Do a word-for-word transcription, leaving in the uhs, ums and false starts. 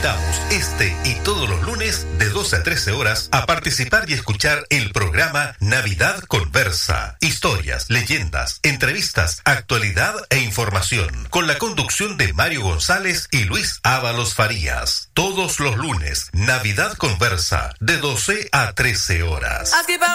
invitamos este y todos los lunes de doce a trece horas a participar y escuchar el programa Navidad Conversa. Historias, leyendas, entrevistas, actualidad e información. Con la conducción de Mario González y Luis Ábalos Farías. Todos los lunes, Navidad Conversa, de doce a trece horas.